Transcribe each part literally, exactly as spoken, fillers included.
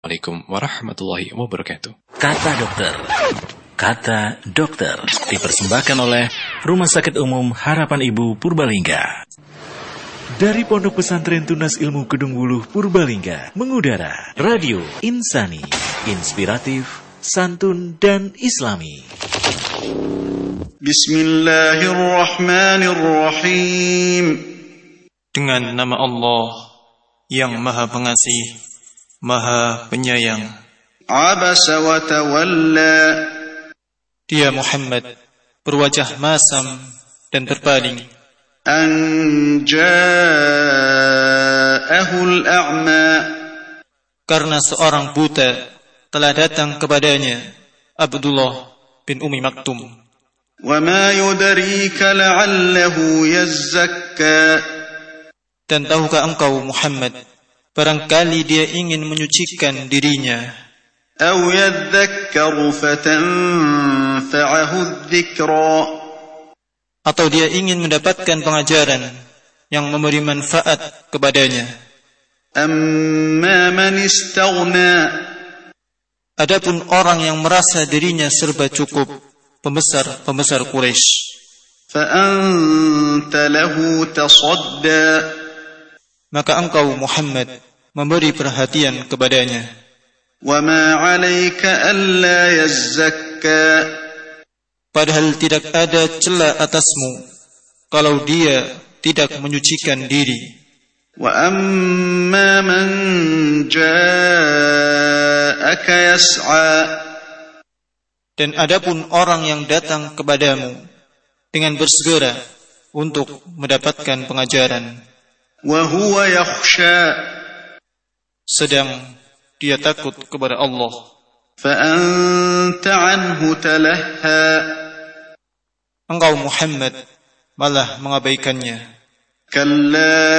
Assalamualaikum warahmatullahi wabarakatuh. Kata Dokter. Kata Dokter dipersembahkan oleh Rumah Sakit Umum Harapan Ibu Purbalingga. Dari Pondok Pesantren Tunas Ilmu Kedung Wuluh Purbalingga mengudara Radio Insani, inspiratif, santun dan islami. Bismillahirrahmanirrahim. Dengan nama Allah yang Maha Pengasih, Maha Penyayang. Abasa wa tawalla. Dia Muhammad berwajah masam dan berpaling. An ja'ahul a'ma. Karena seorang buta telah datang kepadanya, Abdullah bin Ummi Maktum. Wa ma yudrika la'allahu yazzakka. Dan tahukah engkau Muhammad, barangkali dia ingin menyucikan dirinya, aw yadhakkaru fatanfa'ahu adh-dhikra. Atau dia ingin mendapatkan pengajaran yang memberi manfaat kepadanya. Amma man istaghna. Adapun orang yang merasa dirinya serba cukup, pembesar-pembesar Quraisy, fa anta lahu tasadda. Maka engkau Muhammad memberi perhatian kepadanya. Wa ma 'alaika alla yazzakka. Padahal tidak ada cela atasmu kalau dia tidak menyucikan diri. Wa amma man ja'aka yas'a. Dan adapun orang yang datang kepadamu dengan bersegera untuk mendapatkan pengajaran, wa huwa yakhsha. Sedang dia takut kepada Allah. Fa anta anhu talahha. Engkau Muhammad malah mengabaikannya. Kalla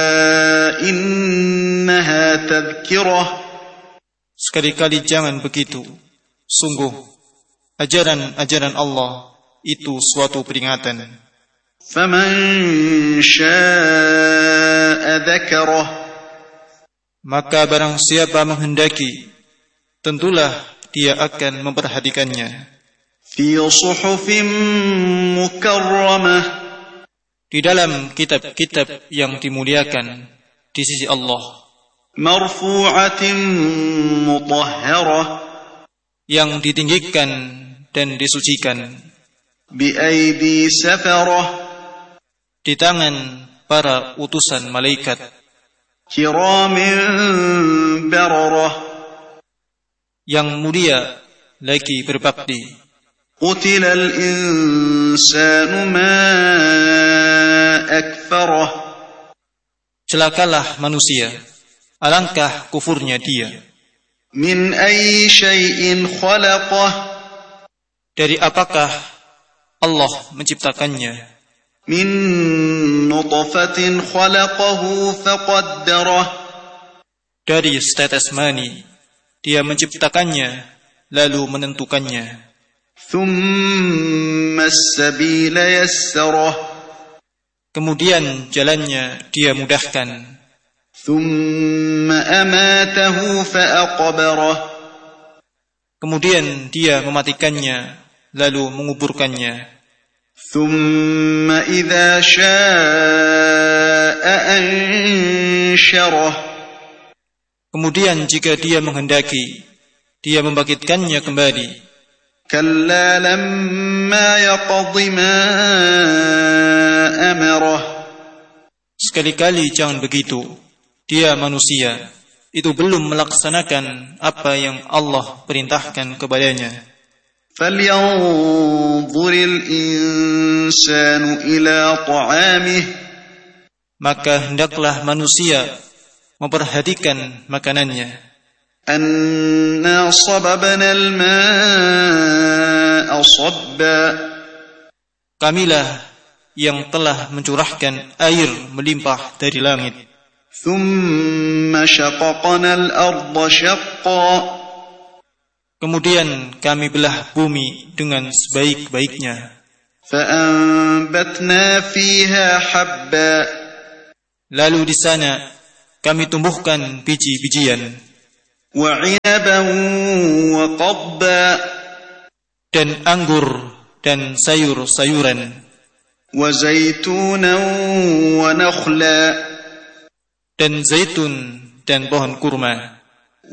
innaha tadhkirah. Sekali-kali jangan begitu. Sungguh ajaran-ajaran Allah itu suatu peringatan. Faman syaa'a dzakarah. Maka barang siapa menghendaki, tentulah dia akan memperhatikannya. Fi suhufin mukarramah. Di dalam kitab-kitab yang dimuliakan di sisi Allah. Marfu'atin mutahharah. Yang ditinggikan dan disucikan. Bi aidi safarah. Di tangan para utusan malaikat. Kiramin bararah. Yang mulia lagi berbakti. Qutilal insanu ma akfarah. Celakalah manusia, alangkah kufurnya dia. Min ayyi syai'in khalaqah. Dari apakah Allah menciptakannya? Min nutfatin khalaqahu faqaddarah. Dari setetes mani dia menciptakannya lalu menentukannya. Thumma as-sabila yassarah. Kemudian jalannya dia mudahkan. Thumma amatahu faqabarah. Kemudian dia mematikannya lalu menguburkannya. Thumma idza syaa'a ansyarah. Kemudian jika dia menghendaki, dia membangkitkannya kembali. Kalla lamma yaqdi ma amarah. Sekali-kali jangan begitu. Dia manusia, itu belum melaksanakan apa yang Allah perintahkan kepadanya. Falyanzuril insanu ila ta'amih. Maka hendaklah manusia memperhatikan makanannya. Anna sababna al-ma'a sabba. Kamilah yang telah mencurahkan air melimpah dari langit. Thumma syaqaqna al-ardha syaqqa. Kemudian kami belah bumi dengan sebaik-baiknya. Fa'anbatna fiha habba. Lalu di sana kami tumbuhkan biji-bijian. وعنبا وقضبا dan anggur dan sayur-sayuran, وزيتونا ونخلا dan zaitun dan pohon kurma,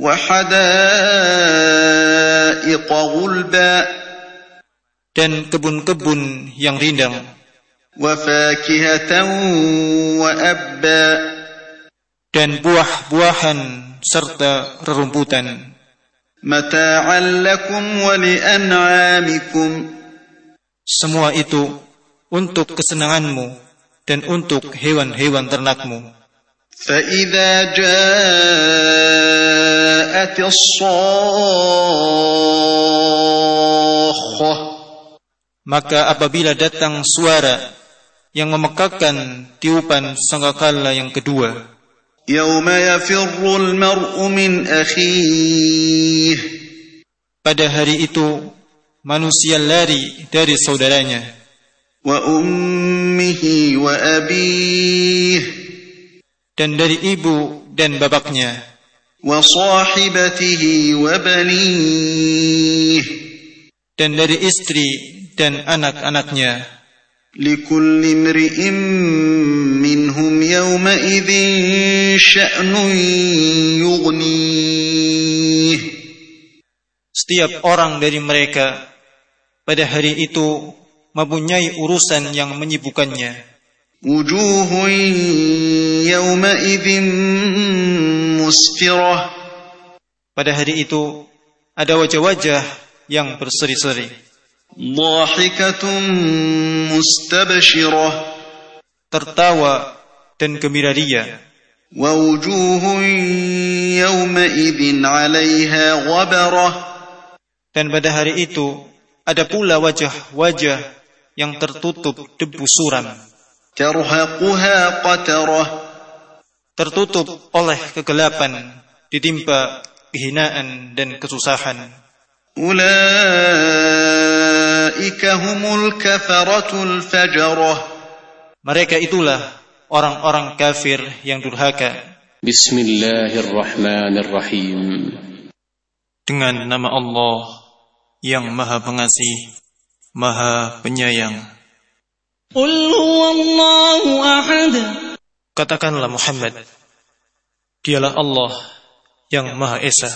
وحدائق غلبا dan kebun-kebun yang rindang, وفاكهة وأبا dan buah-buahan serta rerumputan, متاعا لكم ولأنعامكم semua itu untuk kesenanganmu dan untuk hewan-hewan ternakmu. فإذا جاءت الصاخة Maka apabila datang suara yang memekakan tiupan sangkakala yang kedua, يوم يفر المرء من أخيه pada hari itu manusia lari dari saudaranya, وأمه وأبيه dan dari ibu dan bapaknya, وصاحبته وبنيه dan dari istri dan anak-anaknya. لكل امرئ منهم يومئذ شأن يغنيه Setiap orang dari mereka pada hari itu mempunyai urusan yang menyibukkannya. وجوه يومئذ مسفرة Pada hari itu ada wajah-wajah yang berseri-seri, ضاحكة مستبشرة tertawa dan gembira ria. ووجوه يومئذ عليها غبرة Dan pada hari itu ada pula wajah-wajah yang tertutup debu suram, ترهقها قترة tertutup oleh kegelapan, ditimpa kehinaan dan kesusahan. أولئك هم الكفرة الفجرة Mereka itulah orang-orang kafir yang durhaka. Bismillahirrahmanirrahim. Dengan nama Allah yang Maha Pengasih, Maha Penyayang. Qul huwallahu ahad. Katakanlah Muhammad, dialah Allah yang Maha Esa,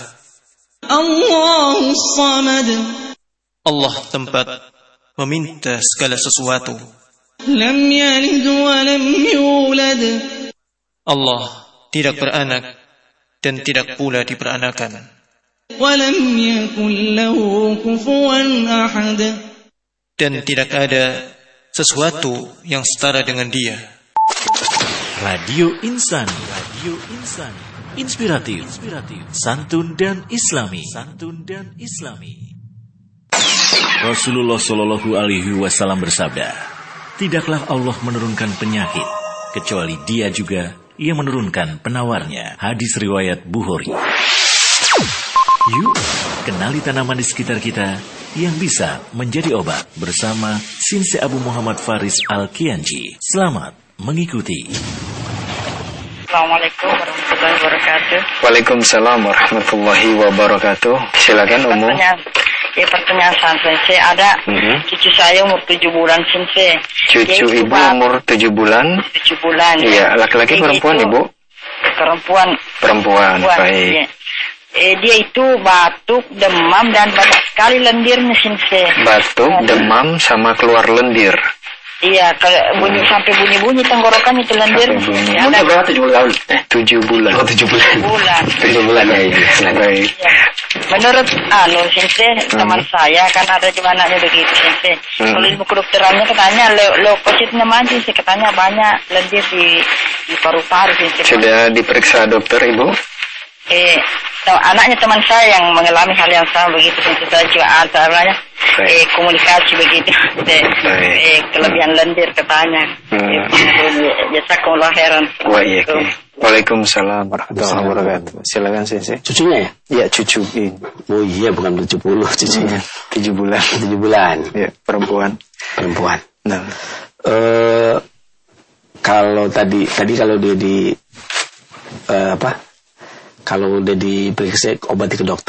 Allahus samad. Allah tempat meminta segala sesuatu. Lam yalid wa lam yulad. Allah tidak beranak dan tidak pula diperanakan. Wa lam yakul lahu kufuwan ahad. Dan tidak ada sesuatu yang setara dengan Dia. Radio Insani, Radio Insani, inspiratif, inspiratif, santun dan islami, santun dan islami. Rasulullah Shallallahu Alaihi Wasallam bersabda, tidaklah Allah menurunkan penyakit kecuali Dia juga yang menurunkan penawarnya. Hadis riwayat Bukhari. Yuk, kenali tanaman di sekitar kita yang bisa menjadi obat bersama Sinse Abu Muhammad Faris Al-Kianji. Selamat mengikuti. Assalamualaikum warahmatullahi wabarakatuh. Waalaikumsalam warahmatullahi wabarakatuh. Silakan Umu. Pertanyaan, ya pertanyaan Sensei, ada Mm-hmm. cucu saya umur tujuh bulan Sensei. Cucu Dia ibu bak- umur tujuh bulan. tujuh bulan. Iya, laki-laki Dia perempuan itu- ibu? Perempuan. Perempuan, Perempuan, baik. iya. Eh, dia itu batuk, demam dan banyak sekali lendirnya Sensei. Batuk, Oh. demam, sama keluar lendir. Iya, kalau bunyi sampai bunyi-bunyi tenggorokan itu lendir. Bunyi. Ya, ada tujuh bulan? Eh, tujuh bulan. Oh, tujuh bulan. bulan. Tujuh bulan, ya, ya. Baik. Ya. Menurut anu Sensei, teman saya kan ada juga anaknya begitu Sensei. Hmm. Kalau ilmu kedokterannya katanya le- leukositnya maju sih, katanya banyak lendir di di paru-paru Sensei. Sudah diperiksa dokter ibu? Eh, tahu, anaknya teman saya yang mengalami hal yang sama begitu Sensei, saya juga antaranya Baik. eh komunikasi begitu. eh, Baik. eh kelebihan lendir katanya. Hmm. Eh, jazakumullah khairan. Wah, iya. iya. Waalaikumsalam warahmatullahi wabarakatuh. Silakan Sensei. Cucunya ya? Iya, cucu. Oh iya, bukan tujuh puluh cucunya. Tujuh bulan. tujuh bulan. Iya, perempuan. Perempuan. Nah, Eh kalau tadi tadi kalau dia di eh, apa? kalau udah diberi obati ke dokter